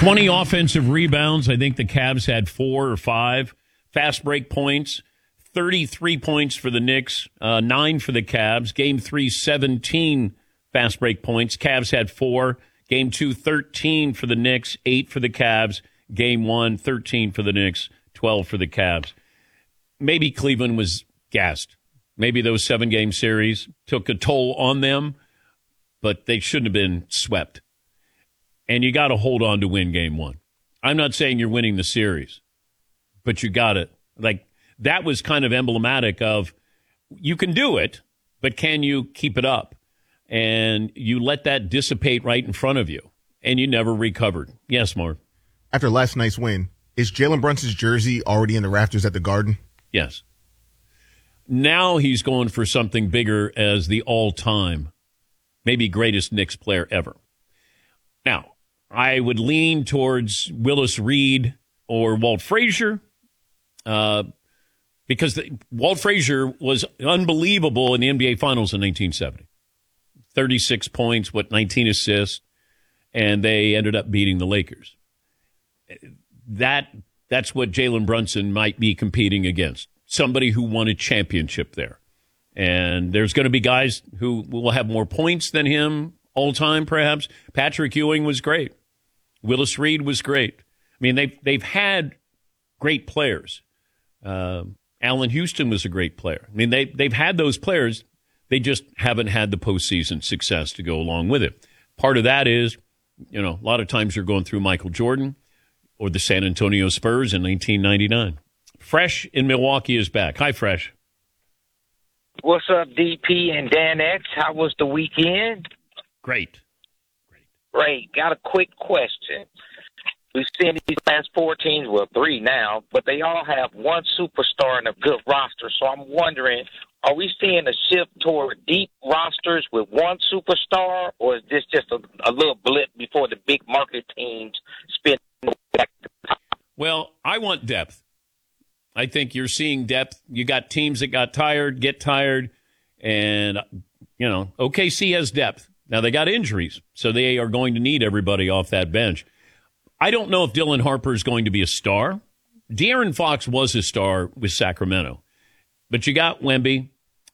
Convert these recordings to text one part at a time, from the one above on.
20 offensive rebounds. I think the Cavs had 4 or 5. Fast break points, 33 points for the Knicks, 9 for the Cavs. Game 3, 17 fast break points. Cavs had 4. Game 2, 13 for the Knicks, 8 for the Cavs. Game 1, 13 for the Knicks, 12 for the Cavs. Maybe Cleveland was gassed. Maybe those 7-game series took a toll on them, but they shouldn't have been swept. And you got to hold on to win Game 1. I'm not saying you're winning the series, but you got it. Like, that was kind of emblematic of you can do it, but can you keep it up? And you let that dissipate right in front of you, and you never recovered. Yes, Mark? After last night's win, is Jalen Brunson's jersey already in the rafters at the Garden? Yes. Now he's going for something bigger as the all-time, maybe greatest Knicks player ever. Now, I would lean towards Willis Reed or Walt Frazier because Walt Frazier was unbelievable in the NBA Finals in 1970. 36 points, 19 assists, and they ended up beating the Lakers. That's what Jalen Brunson might be competing against, somebody who won a championship there. And there's going to be guys who will have more points than him all time, perhaps. Patrick Ewing was great. Willis Reed was great. I mean, they've had great players. Allen Houston was a great player. I mean, they've had those players. They just haven't had the postseason success to go along with it. Part of that is, a lot of times you're going through Michael Jordan or the San Antonio Spurs in 1999. Fresh in Milwaukee is back. Hi, Fresh. What's up, DP and Dan X? How was the weekend? Great. Got a quick question. We've seen these last 4 teams, 3 now, but they all have one superstar and a good roster. So I'm wondering, are we seeing a shift toward deep rosters with one superstar, or is this just a little blip before the big market teams spin back to the top? Well, I want depth. I think you're seeing depth. You got teams that get tired, and, OKC has depth. Now, they got injuries, so they are going to need everybody off that bench. I don't know if Dylan Harper is going to be a star. De'Aaron Fox was a star with Sacramento. But you got Wemby.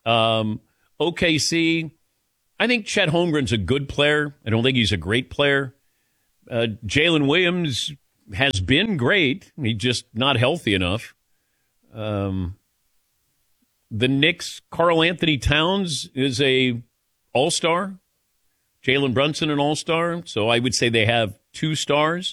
OKC, I think Chet Holmgren's a good player. I don't think he's a great player. Jalen Williams has been great. He's just not healthy enough. The Knicks, Karl Anthony Towns is a all-star. Jalen Brunson an all-star. So I would say they have 2 stars.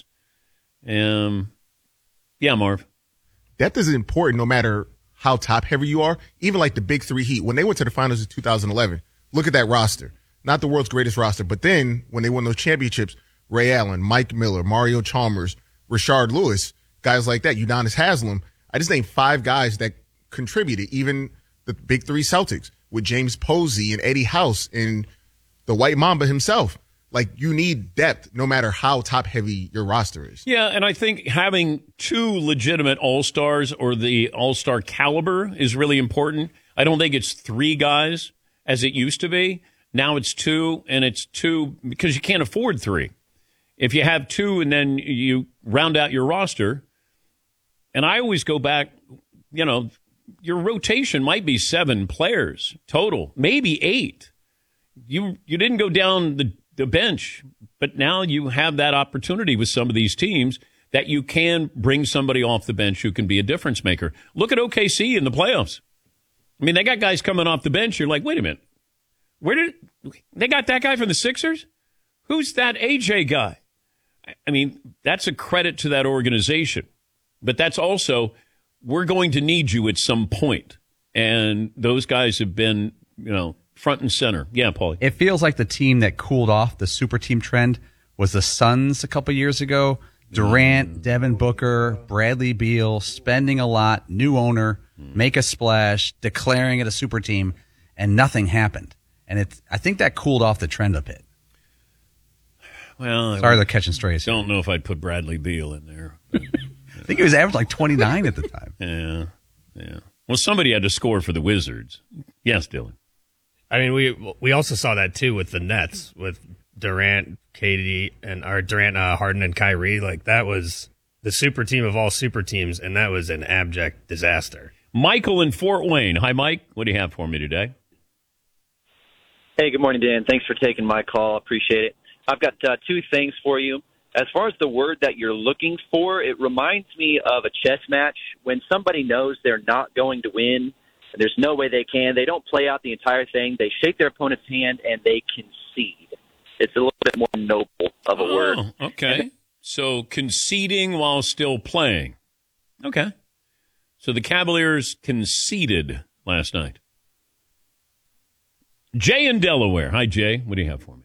Yeah, Marv. Depth is important no matter how top-heavy you are. Even like the Big Three Heat, when they went to the finals in 2011, look at that roster. Not the world's greatest roster, but then when they won those championships, Ray Allen, Mike Miller, Mario Chalmers, Rashard Lewis, guys like that, Udonis Haslem. I just named 5 guys that contributed, even the Big Three Celtics with James Posey and Eddie House and the White Mamba himself. Like, you need depth no matter how top-heavy your roster is. Yeah, and I think having 2 legitimate all-stars or the all-star caliber is really important. I don't think it's 3 guys as it used to be. Now it's 2, and it's 2 because you can't afford 3. If you have 2 and then you round out your roster, and I always go back, your rotation might be 7 players total, maybe 8. You didn't go down the bench, but now you have that opportunity with some of these teams that you can bring somebody off the bench who can be a difference maker. Look at OKC in the playoffs. I mean, they got guys coming off the bench. You're like, wait a minute. They got that guy from the Sixers? Who's that AJ guy? I mean, that's a credit to that organization. But that's also, we're going to need you at some point. And those guys have been, front and center. Yeah, Paulie. It feels like the team that cooled off the super team trend was the Suns a couple years ago. Durant, Devin Booker, Bradley Beal, spending a lot, new owner, make a splash, declaring it a super team, and nothing happened. And I think that cooled off the trend a bit. Well, sorry, they're catching strays. Don't know if I'd put Bradley Beal in there. I think he was average like 29 at the time. Yeah. Well, somebody had to score for the Wizards. Yes, Dylan. I mean, we also saw that too with the Nets with Durant, Harden, and Kyrie. Like, that was the super team of all super teams, and that was an abject disaster. Michael in Fort Wayne. Hi, Mike. What do you have for me today? Hey, good morning, Dan. Thanks for taking my call. Appreciate it. I've got two things for you. As far as the word that you're looking for, it reminds me of a chess match. When somebody knows they're not going to win, there's no way they can, they don't play out the entire thing. They shake their opponent's hand, and they concede. It's a little bit more noble of a word. Okay. So conceding while still playing. Okay. So the Cavaliers conceded last night. Jay in Delaware. Hi, Jay. What do you have for me?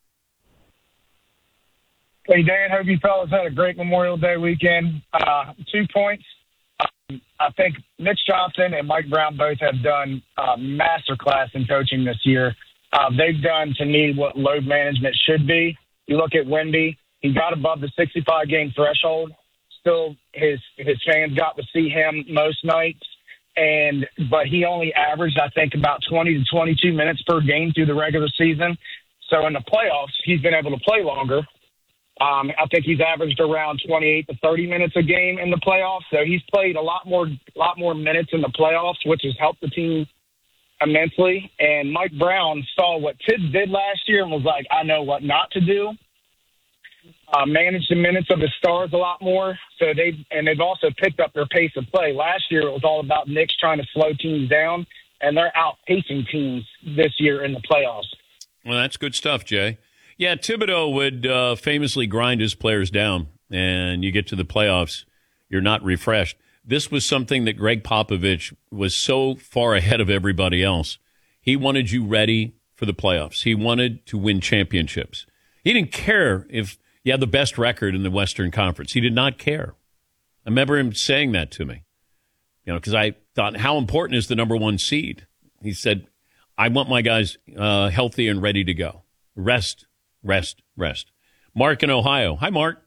Hey, Dan, hope you fellas had a great Memorial Day weekend. 2 points. I think Mitch Johnson and Mike Brown both have done a masterclass in coaching this year. They've done, to me, what load management should be. You look at Wemby, he got above the 65-game threshold. Still, his fans got to see him most nights. But he only averaged, I think, about 20 to 22 minutes per game through the regular season. So in the playoffs, he's been able to play longer. I think he's averaged around 28 to 30 minutes a game in the playoffs. So he's played a lot more minutes in the playoffs, which has helped the team immensely. And Mike Brown saw what Tibbs did last year and was like, I know what not to do. Managed the minutes of the stars a lot more. So they've also picked up their pace of play. Last year it was all about Knicks trying to slow teams down, and they're outpacing teams this year in the playoffs. Well, that's good stuff, Jay. Yeah, Thibodeau would famously grind his players down, and you get to the playoffs, you're not refreshed. This was something that Greg Popovich was so far ahead of everybody else. He wanted you ready for the playoffs. He wanted to win championships. He didn't care if you had the best record in the Western Conference. He did not care. I remember him saying that to me, because I thought, how important is the number one seed? He said, I want my guys healthy and ready to go. Rest. Mark in Ohio. Hi, Mark.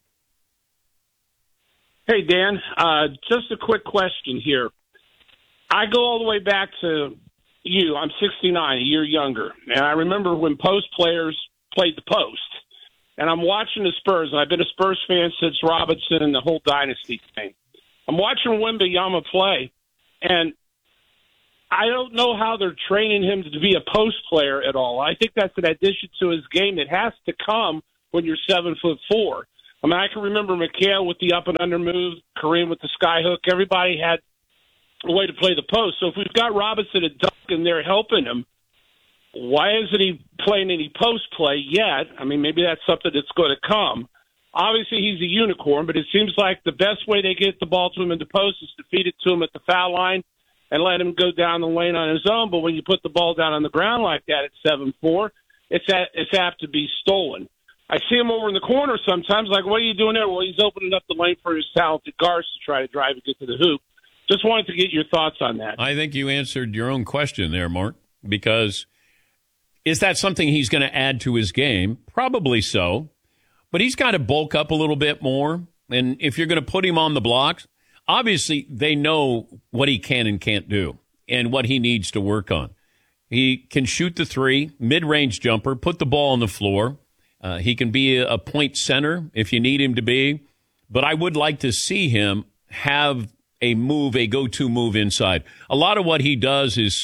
Hey, Dan. Just a quick question here. I go all the way back to you. I'm 69, a year younger. And I remember when post players played the post. And I'm watching the Spurs, and I've been a Spurs fan since Robinson and the whole dynasty thing. I'm watching Wembanyama play, and I don't know how they're training him to be a post player at all. I think that's an addition to his game that has to come when you're 7'4". I mean, I can remember McHale with the up and under move, Kareem with the sky hook. Everybody had a way to play the post. So if we've got Robinson and Duncan there helping him, why isn't he playing any post play yet? I mean, maybe that's something that's going to come. Obviously, he's a unicorn, but it seems like the best way they get the ball to him in the post is to feed it to him at the foul line and let him go down the lane on his own. But when you put the ball down on the ground like that at 7'4", it's apt to be stolen. I see him over in the corner sometimes, like, what are you doing there? Well, he's opening up the lane for his talented guards to try to drive and get to the hoop. Just wanted to get your thoughts on that. I think you answered your own question there, Mark, because is that something he's going to add to his game? Probably so. But he's got to bulk up a little bit more. And if you're going to put him on the blocks, obviously they know what he can and can't do and what he needs to work on. He can shoot the three, mid-range jumper, put the ball on the floor. He can be a point center if you need him to be. But I would like to see him have a go-to move inside. A lot of what he does is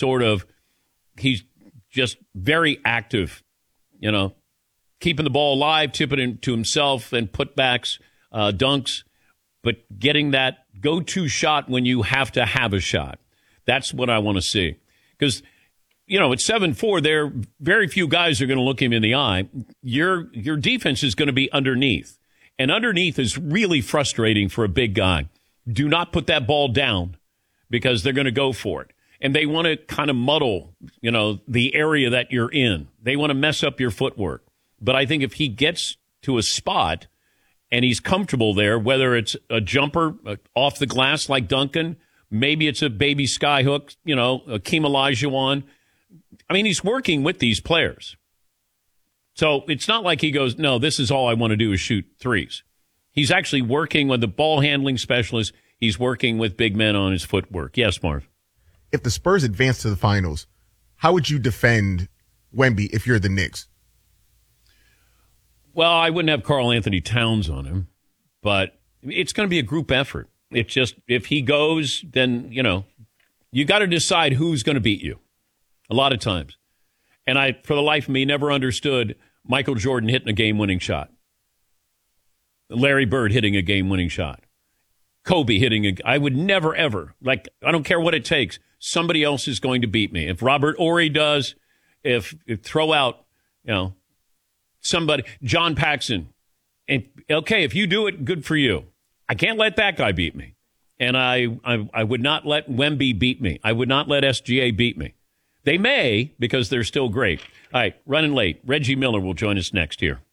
he's just very active, keeping the ball alive, tipping it to himself, and putbacks, dunks, but getting that go-to shot when you have to have a shot. That's what I want to see. Because, at 7'4", there are very few guys are going to look him in the eye. Your defense is going to be underneath. And underneath is really frustrating for a big guy. Do not put that ball down because they're going to go for it. And they want to kind of muddle, the area that you're in. They want to mess up your footwork. But I think if he gets to a spot and he's comfortable there, whether it's a jumper off the glass like Duncan, maybe it's a baby sky hook, Akeem Olajuwon. I mean, he's working with these players. So it's not like he goes, no, this is all I want to do is shoot threes. He's actually working with the ball handling specialist. He's working with big men on his footwork. Yes, Marv. If the Spurs advance to the finals, how would you defend Wemby if you're the Knicks? Well, I wouldn't have Karl Anthony Towns on him, but it's going to be a group effort. It's just, if he goes, then, you got to decide who's going to beat you a lot of times. And I, for the life of me, never understood Michael Jordan hitting a game-winning shot. Larry Bird hitting a game-winning shot. Kobe hitting I would never, ever, I don't care what it takes, somebody else is going to beat me. If Robert Horry does, if throw out, somebody, John Paxson, and okay, if you do it, good for you. I can't let that guy beat me. And I would not let Wemby beat me. I would not let SGA beat me. They may, because they're still great. All right, running late. Reggie Miller will join us next here.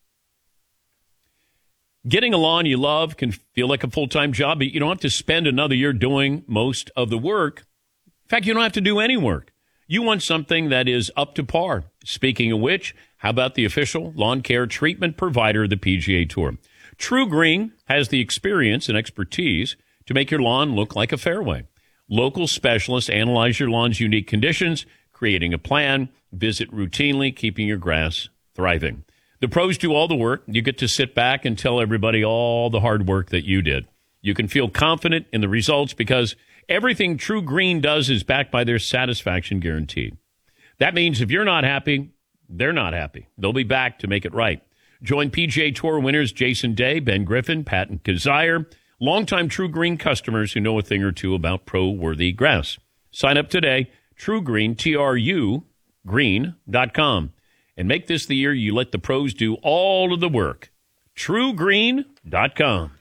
Getting a lawn you love can feel like a full-time job, but you don't have to spend another year doing most of the work. In fact, you don't have to do any work. You want something that is up to par. Speaking of which, how about the official lawn care treatment provider of the PGA Tour? True Green has the experience and expertise to make your lawn look like a fairway. Local specialists analyze your lawn's unique conditions, creating a plan, visit routinely, keeping your grass thriving. The pros do all the work. You get to sit back and tell everybody all the hard work that you did. You can feel confident in the results because everything True Green does is backed by their satisfaction guarantee. That means if you're not happy, they're not happy. They'll be back to make it right. Join PGA Tour winners Jason Day, Ben Griffin, Patton Kazire, longtime True Green customers who know a thing or two about pro-worthy grass. Sign up today, True Green, TRU, green.com. And make this the year you let the pros do all of the work. TrueGreen.com.